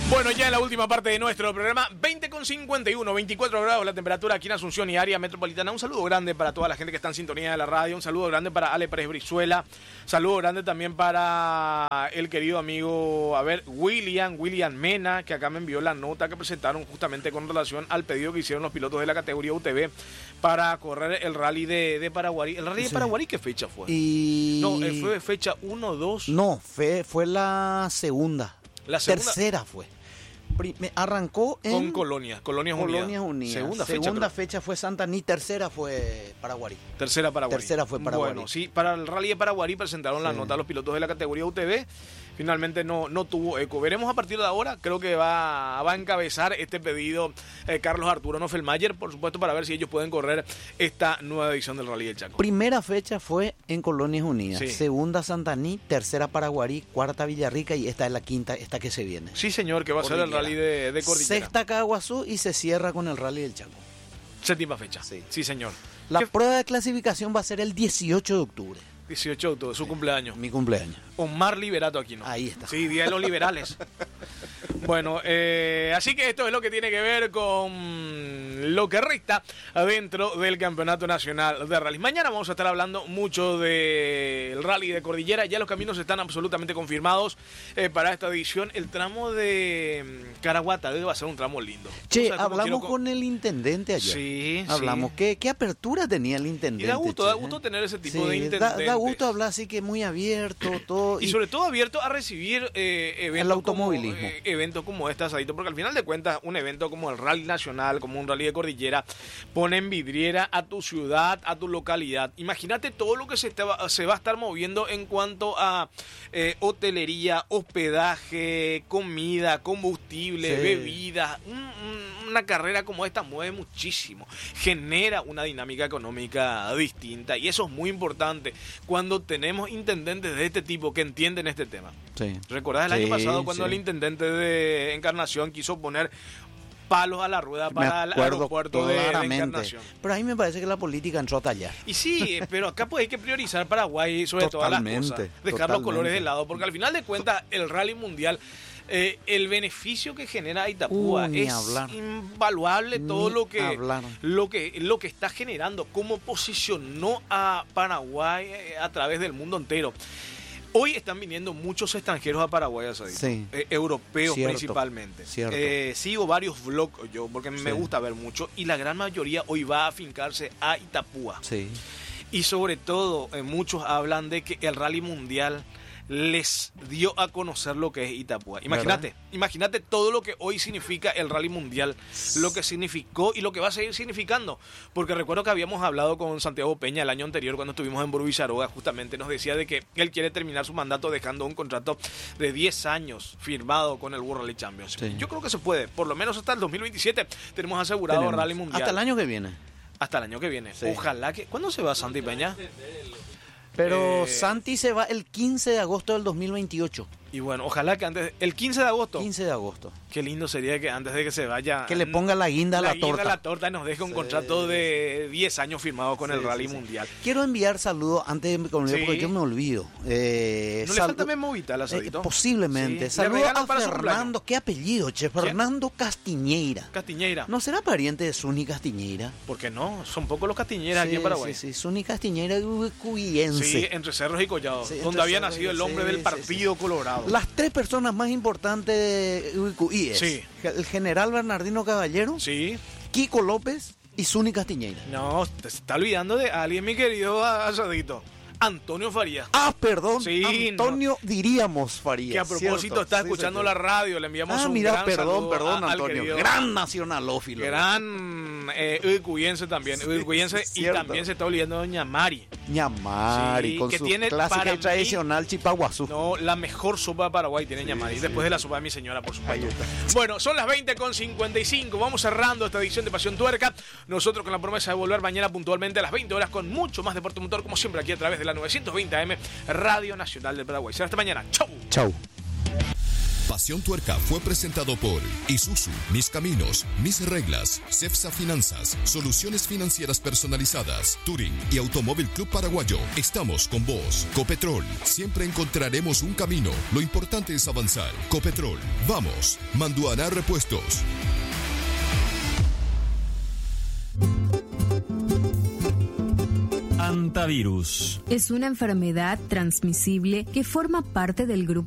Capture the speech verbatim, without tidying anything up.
Bueno, ya en la última parte de nuestro programa, veinte con cincuenta y uno, veinticuatro grados la temperatura aquí en Asunción y área metropolitana. Un saludo grande para toda la gente que está en sintonía de la radio, un saludo grande para Ale Pérez Brizuela, saludo grande también para el querido amigo, a ver, William, William Mena, que acá me envió la nota que presentaron justamente con relación al pedido que hicieron los pilotos de la categoría U T V para correr el rally de, de Paraguarí. ¿El rally sí. de Paraguarí qué fecha fue? Y... No, fue fecha uno, dos. No, fue, fue la segunda. La segunda. Tercera fue. Me arrancó en... Con Colonias, Colonias Unidas. Colonias Unidas. Segunda fecha. Segunda fecha fue Santaní, tercera fue Paraguarí. Tercera Paraguarí. Tercera fue Paraguarí. Bueno, sí, para el rally de Paraguarí presentaron sí. la nota a los pilotos de la categoría U T V. Finalmente no, no tuvo eco. Veremos a partir de ahora, creo que va, va a encabezar este pedido eh, Carlos Arturo Noffelmayer, por supuesto, para ver si ellos pueden correr esta nueva edición del Rally del Chaco. Primera fecha fue en Colonias Unidas, sí. segunda Santaní, tercera Paraguarí, cuarta Villarrica y esta es la quinta, esta que se viene. Sí, señor, que va a ser el Rally de, de Cordillera. Sexta Caguazú y se cierra con el Rally del Chaco. Séptima fecha. Sí, sí señor. La ¿Qué? prueba de clasificación va a ser el dieciocho de octubre. dieciocho de octubre, su sí, cumpleaños. Mi cumpleaños. Omar Liberato Aquino. Ahí está. Sí, Día de los Liberales. Bueno, eh, así que esto es lo que tiene que ver con lo que resta dentro del Campeonato Nacional de Rally. Mañana vamos a estar hablando mucho del Rally de Cordillera. Ya los caminos están absolutamente confirmados eh, para esta edición. El tramo de Caraguatá va a ser un tramo lindo. Che, hablamos con... con el intendente ayer. Sí, Hablamos. Sí. ¿Qué, ¿Qué apertura tenía el intendente? Y da gusto, che, da gusto ¿eh? tener ese tipo sí, de intendente. Da, da gusto hablar así que muy abierto, todo. Y, y sobre todo abierto a recibir eh, eventos, el automovilismo. Como, eh, eventos como este asadito, porque al final de cuentas un evento como el Rally Nacional, como un Rally de Cordillera, pone en vidriera a tu ciudad, a tu localidad. Imagínate todo lo que se, estaba, se va a estar moviendo en cuanto a eh, hotelería, hospedaje, comida, combustible, sí. bebidas. Un, un, una carrera como esta mueve muchísimo, genera una dinámica económica distinta y eso es muy importante cuando tenemos intendentes de este tipo que entienden este tema. Sí. ¿Recordás el sí, año pasado cuando sí. el intendente de Encarnación quiso poner palos a la rueda para el aeropuerto de, de Encarnación? Pero a mí me parece que la política entró a tallar. Y sí, pero acá pues hay que priorizar Paraguay sobre totalmente, todas las cosas, dejar totalmente. los colores de lado, porque al final de cuentas el Rally Mundial, Eh, el beneficio que genera Itapúa uh, es hablar. invaluable. Todo ni lo que, hablar. lo que lo que está generando, cómo posicionó a Paraguay eh, a través del mundo entero. Hoy están viniendo muchos extranjeros a Paraguay, sí. eh, europeos cierto, principalmente. Eh, sigo varios vlogs yo porque sí. me gusta ver mucho y la gran mayoría hoy va a afincarse a Itapúa. Sí. Y sobre todo eh, muchos hablan de que el Rally Mundial les dio a conocer lo que es Itapúa. Imagínate, imagínate todo lo que hoy significa el Rally Mundial, lo que significó y lo que va a seguir significando. Porque recuerdo que habíamos hablado con Santiago Peña el año anterior cuando estuvimos en Burbizaroga, justamente nos decía de que él quiere terminar su mandato dejando un contrato de diez años firmado con el World Rally Championship. Sí. Yo creo que se puede, por lo menos hasta el dos mil veintisiete tenemos asegurado el Rally Mundial. Hasta el año que viene. Hasta el año que viene. Sí. Ojalá que... ¿Cuándo se va Santi Peña? Pero eh, Santi se va el quince de agosto del dos mil veintiocho. Y bueno, ojalá que antes... ¿El quince de agosto? quince de agosto. Qué lindo sería que antes de que se vaya... Que le ponga la guinda a la, la guinda torta. a la torta y nos deje un sí. contrato de diez años firmado con sí, el Rally sí, Mundial. Sí. Quiero enviar saludos antes de me olvido, sí. porque yo me olvido. Eh, ¿No le falta Memovita al asadito? Eh, posiblemente. Sí. Saludos a Fernando. ¿Qué apellido, che? Fernando ¿Quién? Castiñeira. Castiñeira. ¿No será pariente de Zuni Castiñeira? ¿Por qué no? Son pocos los Castiñeiras sí, aquí en Paraguay. Sí, sí. Zuni Castiñeira cuyense. Sí, entre Cerros y Collados. Sí, donde había nacido el hombre sí, del Partido sí, sí. Colorado. Las tres personas más importantes de Ubicuí es sí. el general Bernardino Caballero, sí. Kiko López y Zuni Castiñeira. No, te está olvidando de alguien, mi querido asadito. Antonio Farías. Ah, perdón. Sí, Antonio no. diríamos Farías. Que a propósito ¿cierto? está sí, escuchando sí, la radio. Le enviamos ah, un mira, gran perdón, saludo perdón, a, Antonio. Querido, gran nacionalófilo. Gran eh, ubicuyense también. Sí, ubicuyense sí, y también se está olvidando doña Mari. Ñamari, sí, con que su tiene clásica y tradicional mí, chipaguazú. No, la mejor sopa de Paraguay tiene sí, Ñamari. Sí. Después de la sopa de mi señora, por supuesto. Bueno, son las veinte con cincuenta y cinco. Vamos cerrando esta edición de Pasión Tuerca. Nosotros con la promesa de volver mañana puntualmente a las veinte horas con mucho más Deporte Motor, como siempre, aquí a través de la novecientos veinte A M Radio Nacional del Paraguay. Será hasta mañana. Chau. Chau. Pasión Tuerca fue presentado por Isuzu, Mis Caminos, Mis Reglas, Cepsa Finanzas, Soluciones Financieras Personalizadas, Touring y Automóvil Club Paraguayo. Estamos con vos. Copetrol, siempre encontraremos un camino. Lo importante es avanzar. Copetrol, vamos. Manduaná Repuestos. Antivirus. Es una enfermedad transmisible que forma parte del grupo